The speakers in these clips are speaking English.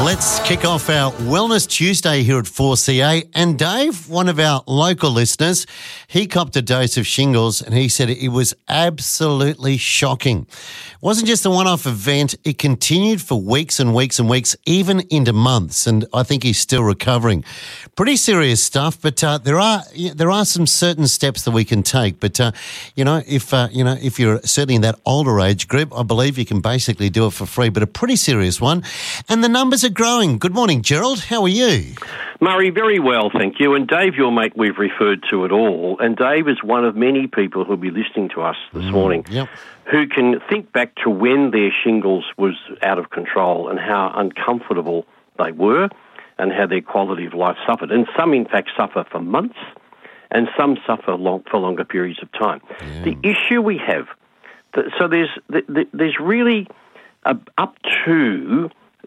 Let's kick off our Wellness Tuesday here at 4CA. And Dave, one of our local listeners, he copped a dose of shingles and he said it was absolutely shocking. It wasn't just a one-off event. It continued for weeks and weeks and weeks, even into months. And I think he's still recovering. Pretty serious stuff, but there are some certain steps that we can take. But, if you're certainly in that older age group, I believe you can basically do it for free, but a pretty serious one. And the numbers are growing. Good morning, Gerald. How are you? Murray, very well, thank you. And Dave, your mate, we've referred to it all. And Dave is one of many people who'll be listening to us this morning who can think back to when their shingles was out of control and how uncomfortable they were and how their quality of life suffered. And some, in fact, suffer for months and some suffer for longer periods of time. Yeah. The issue we have, so there's really up to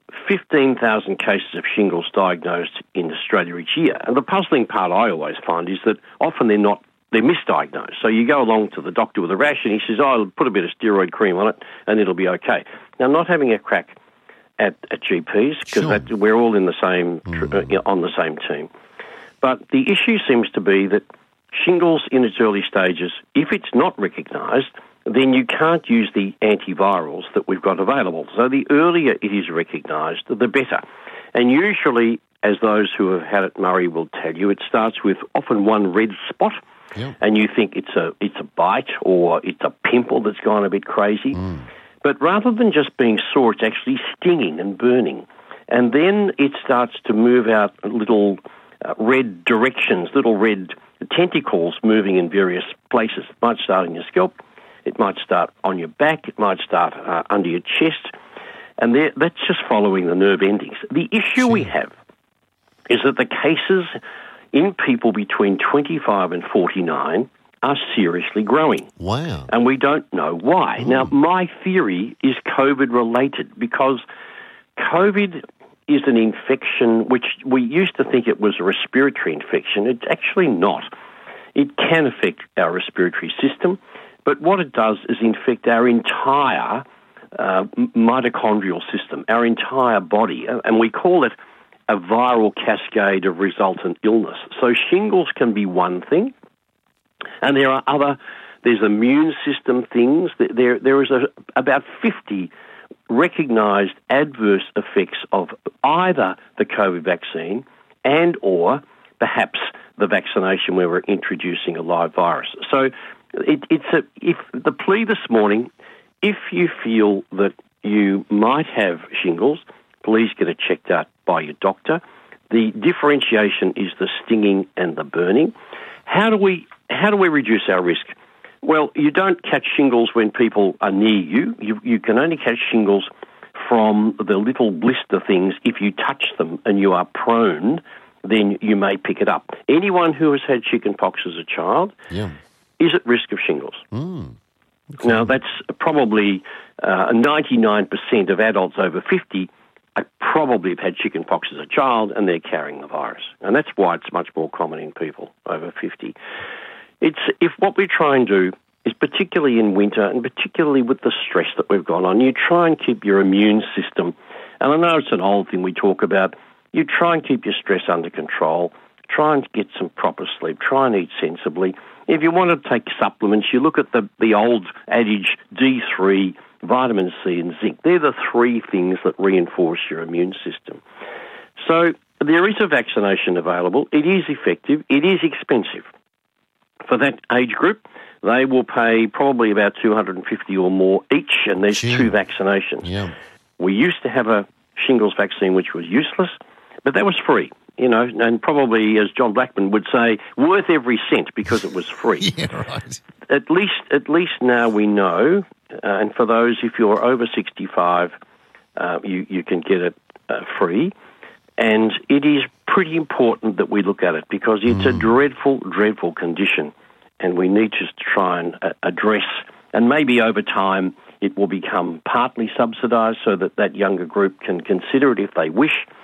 15,000 cases of shingles diagnosed in Australia each year. And the puzzling part I always find is that often they're misdiagnosed. So you go along to the doctor with a rash and he says, I'll put a bit of steroid cream on it and it'll be okay. Now, not having a crack at GPs, because we're all in the same on the same team. But the issue seems to be that shingles in its early stages, if it's not recognised, then you can't use the antivirals that we've got available. So the earlier it is recognised, the better. And usually, as those who have had it, Murray, will tell you, it starts with often one red spot, and you think it's a bite or it's a pimple that's gone a bit crazy. But rather than just being sore, it's actually stinging and burning. And then it starts to move out little red directions, little red tentacles moving in various places. It might start in your scalp. It might start on your back. It might start under your chest. And that's just following the nerve endings. The issue we have is that the cases in people between 25 and 49 are seriously growing. Wow. And we don't know why. Now, my theory is COVID-related because COVID is an infection which we used to think it was a respiratory infection. It's actually not. It can affect our respiratory system. But what it does is infect our entire mitochondrial system, our entire body, and we call it a viral cascade of resultant illness. So shingles can be one thing, and there's immune system things. There is about 50 recognised adverse effects of either the COVID vaccine and or perhaps the vaccination where we're introducing a live virus. So if the plea this morning, if you feel that you might have shingles, please get it checked out by your doctor. The differentiation is the stinging and the burning. How do we reduce our risk? Well, you don't catch shingles when people are near you. You can only catch shingles from the little blister things. If you touch them and you are prone, then you may pick it up. Anyone who has had chickenpox as a child is at risk of shingles. Okay. Now, that's probably 99% of adults over 50 probably have had chickenpox as a child and they're carrying the virus. And that's why it's much more common in people over 50. If what we try and do is, particularly in winter and particularly with the stress that we've got on, you try and keep your immune system, and I know it's an old thing we talk about, you try and keep your stress under control, try and get some proper sleep, try and eat sensibly. If you want to take supplements, you look at the old adage, D3, vitamin C and zinc. They're the three things that reinforce your immune system. So there is a vaccination available. It is effective. It is expensive. For that age group, they will pay probably about $250 or more each, and there's two vaccinations. Yeah. We used to have a shingles vaccine which was useless, but that was free. And probably, as John Blackman would say, worth every cent because it was free. Yeah, right. At least now we know, and for those, if you're over 65, you can get it free. And it is pretty important that we look at it because it's a dreadful, dreadful condition, and we need to try and address, and maybe over time it will become partly subsidised so that younger group can consider it if they wish.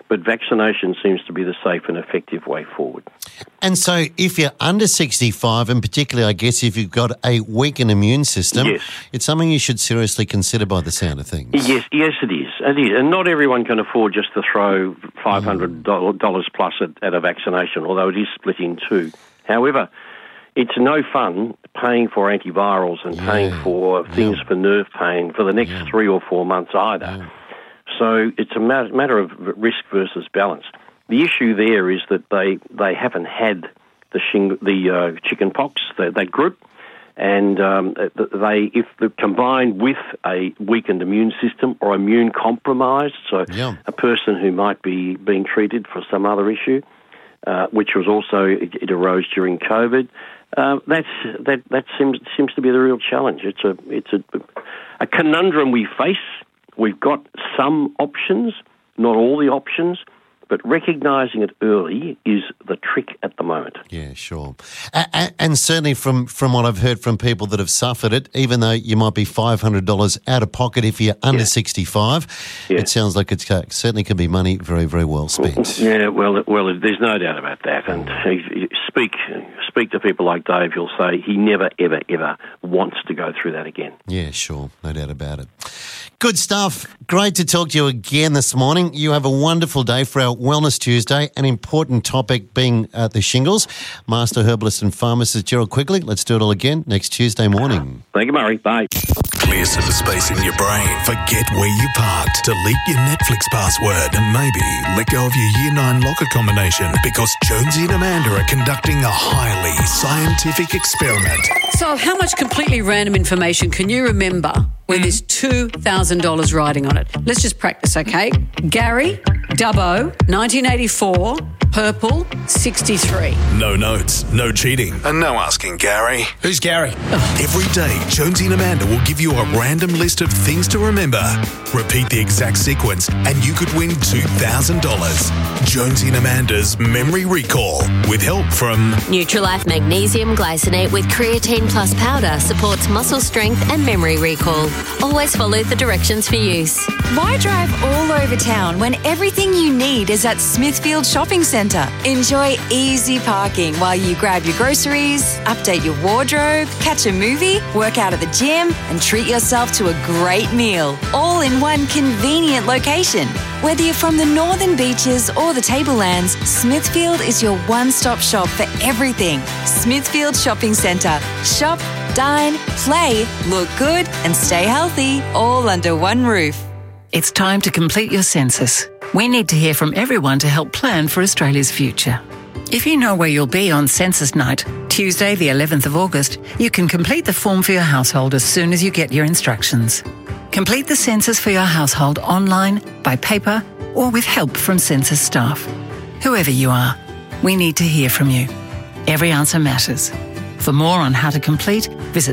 but vaccination seems to be the safe and effective way forward. And so if you're under 65, and particularly, I guess, if you've got a weakened immune system, Yes. it's something you should seriously consider by the sound of things. Yes, it is. It is. And not everyone can afford just to throw $500 plus at a vaccination, although it is split in two. However, it's no fun paying for antivirals and paying for things for nerve pain for the next 3 or 4 months either. Yeah. So it's a matter of risk versus balance. The issue there is that they haven't had the chicken pox, that group, and if they're combined with a weakened immune system or immune compromised, so a person who might be being treated for some other issue, which was also it arose during COVID. That seems to be the real challenge. It's a conundrum we face. We've got some options, not all the options, but recognising it early is the trick at the moment. Yeah, sure. And certainly from what I've heard from people that have suffered it, even though you might be $500 out of pocket if you're under 65, it sounds like it certainly can be money very, very well spent. Yeah, well, there's no doubt about that. And speak to people like Dave, he'll say he never, ever, ever wants to go through that again. Yeah, sure. No doubt about it. Good stuff. Great to talk to you again this morning. You have a wonderful day for our Wellness Tuesday, an important topic being the shingles. Master herbalist and pharmacist Gerald Quigley. Let's do it all again next Tuesday morning. Thank you, Murray. Bye. Clear some space in your brain. Forget where you parked. Delete your Netflix password and maybe let go of your Year 9 locker combination because Jonesy and Amanda are conducting a highly scientific experiment. So how much completely random information can you remember with this $2,000 riding on it? Let's just practice, okay? Gary, Dubbo, 1984, purple, 63. No notes, no cheating, and no asking Gary. Who's Gary? Every day, Jonesy and Amanda will give you a random list of things to remember. Repeat the exact sequence and you could win $2,000. Jonesy and Amanda's Memory Recall with help from Nutrilife Magnesium Glycinate with Creatine Plus powder supports muscle strength and memory recall. Always follow the directions for use. Why drive all over town when everything you need is at Smithfield Shopping Centre? Enjoy easy parking while you grab your groceries, update your wardrobe, catch a movie, work out at the gym, and treat yourself to a great meal, all in one convenient location. Whether you're from the Northern Beaches or the Tablelands, Smithfield is your one-stop shop for everything. Smithfield Shopping Centre. Shop, dine, play, look good, and stay healthy, all under one roof. It's time to complete your census. We need to hear from everyone to help plan for Australia's future. If you know where you'll be on census night, Tuesday the 11th of August, you can complete the form for your household as soon as you get your instructions. Complete the census for your household online, by paper, or with help from census staff. Whoever you are, we need to hear from you. Every answer matters. For more on how to complete, visit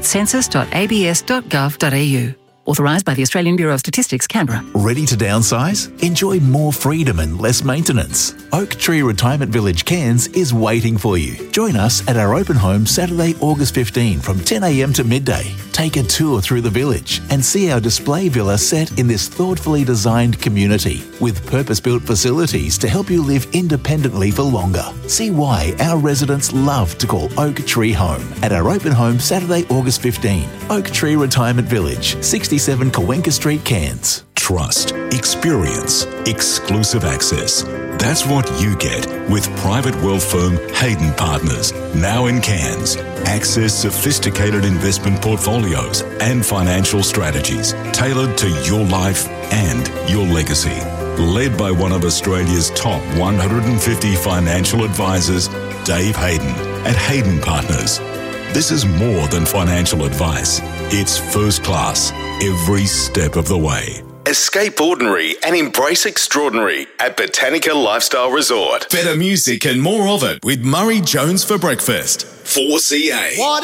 census.abs.gov.au. Authorised by the Australian Bureau of Statistics, Canberra. Ready to downsize? Enjoy more freedom and less maintenance. Oak Tree Retirement Village, Cairns is waiting for you. Join us at our open home Saturday, August 15 from 10 a.m. to midday. Take a tour through the village and see our display villa set in this thoughtfully designed community with purpose-built facilities to help you live independently for longer. See why our residents love to call Oak Tree home at our open home Saturday, August 15. Oak Tree Retirement Village, 67 Cawenka Street, Cairns. Trust, experience, exclusive access. That's what you get with private wealth firm Hayden Partners, now in Cairns. Access sophisticated investment portfolios and financial strategies tailored to your life and your legacy. Led by one of Australia's top 150 financial advisors, Dave Hayden at Hayden Partners. This is more than financial advice. It's first class every step of the way. Escape ordinary and embrace extraordinary at Botanica Lifestyle Resort. Better music and more of it with Murray Jones for breakfast. 4CA.